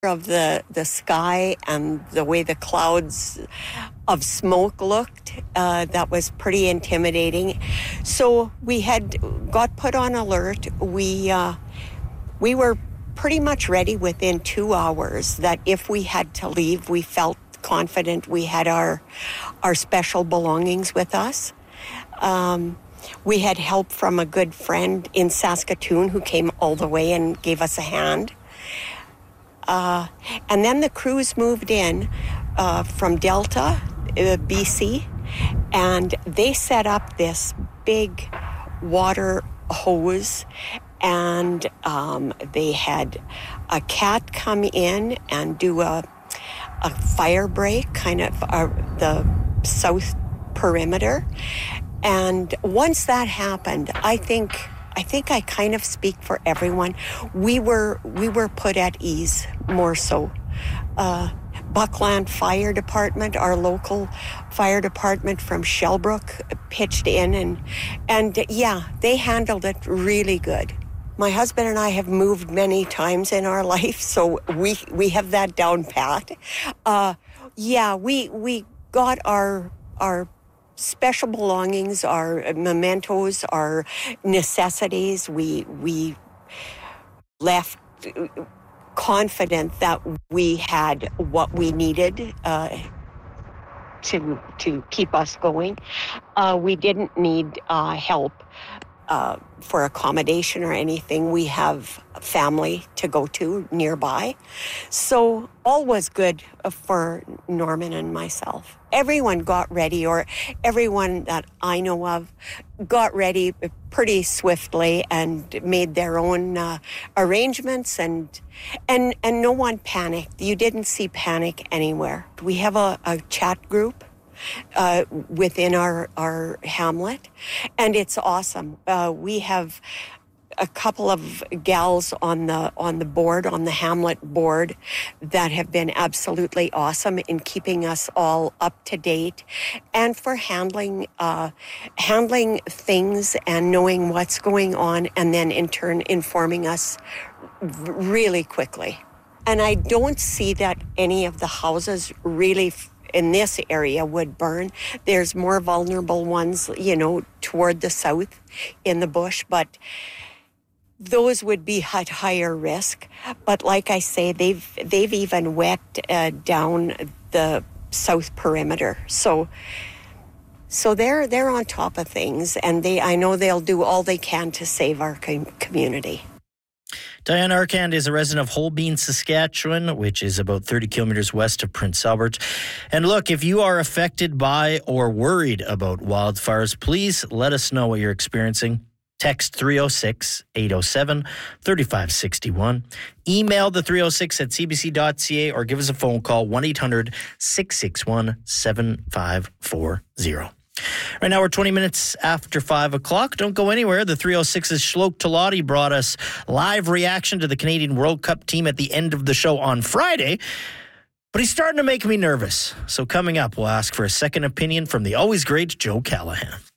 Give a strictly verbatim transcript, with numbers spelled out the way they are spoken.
of the, the sky and the way the clouds of smoke looked, uh, that was pretty intimidating. So we had got put on alert. We uh, we were pretty much ready within two hours that if we had to leave, we felt confident we had our our special belongings with us. Um, we had help from a good friend in Saskatoon who came all the way and gave us a hand. Uh, and then the crews moved in uh, from Delta, uh, B C, and they set up this big water hose, and um, they had a cat come in and do a, a fire break, kind of uh, the south perimeter. And once that happened, I think I think I kind of speak for everyone. We were we were put at ease more so. Uh, Buckland Fire Department, our local fire department from Shellbrook, pitched in, and and yeah, they handled it really good. My husband and I have moved many times in our life, so we we have that down pat. Uh, yeah, we we got our our. special belongings, our mementos, our necessities. We we left confident that we had what we needed uh, to to keep us going. Uh, we didn't need uh, help uh, for accommodation or anything. We have family to go to nearby, so all was good for Norman and myself. Everyone got ready, or everyone that I know of got ready pretty swiftly and made their own uh, arrangements, and and and no one panicked. You didn't see panic anywhere. We have a, a chat group uh, within our, our hamlet, and it's awesome. Uh, we have a couple of gals on the on the board, on the Hamlet board, that have been absolutely awesome in keeping us all up to date and for handling uh, handling things and knowing what's going on, and then in turn informing us really quickly. And I don't see that any of the houses really in this area would burn. There's more vulnerable ones, you know, toward the south in the bush, but those would be at higher risk. But like I say, they've they've even wet uh, down the south perimeter. So so they're they're on top of things, and they I know they'll do all they can to save our com- community. Diane Arcand is a resident of Holbein, Saskatchewan, which is about thirty kilometers west of Prince Albert. And look, if you are affected by or worried about wildfires, please let us know what you're experiencing. Text three oh six, eight oh seven, three five six one. Email the three oh six at c b c dot c a or give us a phone call, one eight hundred, six six one, seven five four zero. Right now we're twenty minutes after five o'clock. Don't go anywhere. The three oh six's Shlok Talati brought us live reaction to the Canadian World Cup team at the end of the show on Friday. But he's starting to make me nervous. So coming up, we'll ask for a second opinion from the always great Joe Callahan.